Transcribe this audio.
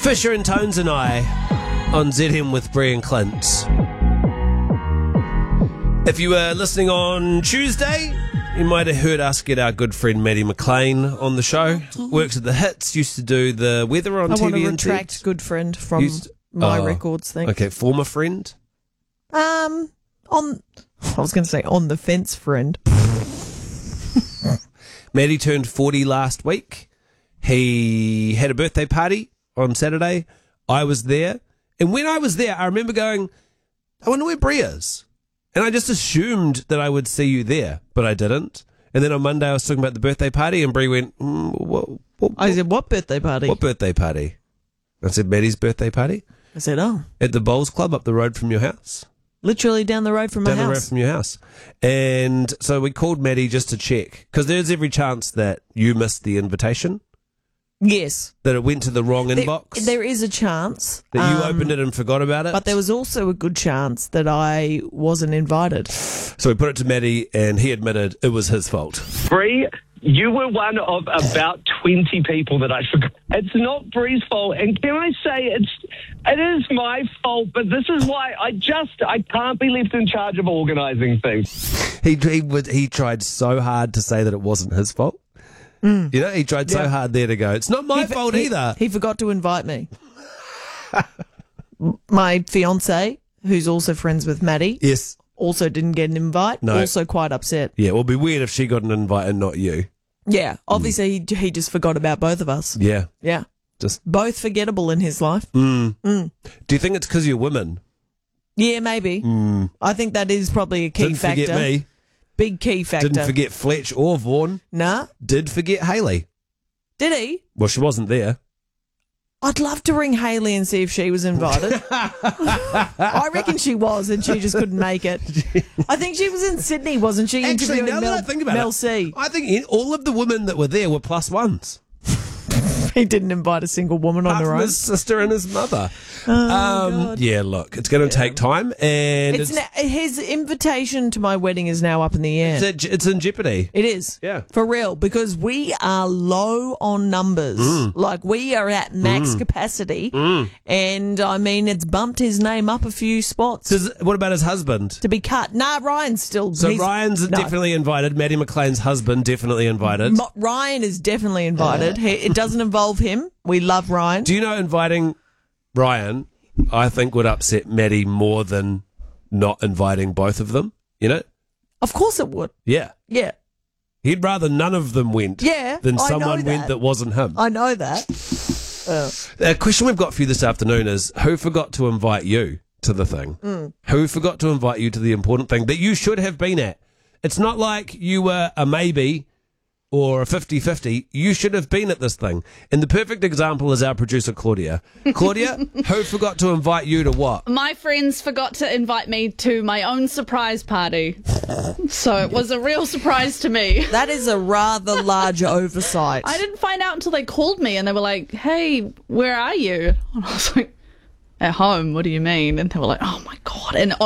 Fisher and Tones and I on ZM with Brie and Clint. If you were listening on Tuesday, you might have heard us get our good friend Maddie McLean on the show. Works at the Hits, used to do the weather on TV. I want to retract good friend from my records thing. Okay, former friend? I was going to say on the fence friend. Maddie turned 40 last week. He had a birthday party on Saturday. I was there. And when I was there, I remember going, I wonder where Brie is. And I just assumed that I would see you there, but I didn't. And then on Monday, I was talking about the birthday party, and Brie went, I said, what birthday party? What birthday party? I said, Maddie's birthday party. I said, oh. At the Bowls Club up the road from your house. Literally down the road from my house. Down the road from your house. And so we called Maddie just to check, because there's every chance that you missed the invitation. Yes. That it went to the wrong inbox. There is a chance. That you opened it and forgot about it. But there was also a good chance that I wasn't invited. So we put it to Maddie, and he admitted it was his fault. Brie, you were one of about 20 people that I forgot. It's not Brie's fault. And can I say it is my fault, but this is why I can't be left in charge of organising things. He tried so hard to say that it wasn't his fault. You know, he tried so hard there to go, it's not my fault either. He forgot to invite me. My fiancé, who's also friends with Maddie, yes, also didn't get an invite. No. Also quite upset. Yeah, it would be weird if she got an invite and not you. Yeah, obviously he just forgot about both of us. Yeah. Yeah. Just both forgettable in his life. Do you think it's because you're women? Yeah, maybe. I think that is probably a key factor. Didn't forget me. Big key factor. Didn't forget Fletch or Vaughan. Nah. Did forget Hayley. Did he? Well, she wasn't there. I'd love to ring Hayley and see if she was invited. I reckon she was, and she just couldn't make it. I think she was in Sydney, wasn't she? Actually, interviewing now that I think about Mel it, C. I think all of the women that were there were plus ones. He didn't invite a single woman on her own. His sister and his mother. God. Yeah, look, it's going to take time, and his invitation to my wedding is now up in the air. It's in jeopardy. It is. Yeah. For real, because we are low on numbers. Like, we are at max capacity, and, I mean, it's bumped his name up a few spots. What about his husband? To be cut. Nah, Ryan's still... So Ryan's definitely invited. Maddie McLean's husband definitely invited. Ryan is definitely invited. It doesn't involve him. We love Ryan. Do you know inviting Ryan, I think, would upset Maddie more than not inviting both of them, you know? Of course it would. Yeah. Yeah. He'd rather none of them went than someone went that wasn't him. I know that. The question we've got for you this afternoon is, who forgot to invite you to the thing? Who forgot to invite you to the important thing that you should have been at? It's not like you were a maybe or a 50-50, you should have been at this thing. And the perfect example is our producer, Claudia. Claudia, who forgot to invite you to what? My friends forgot to invite me to my own surprise party. So it was a real surprise to me. That is a rather large oversight. I didn't find out until they called me and they were like, hey, where are you? And I was like, at home, what do you mean? And they were like, oh my God. And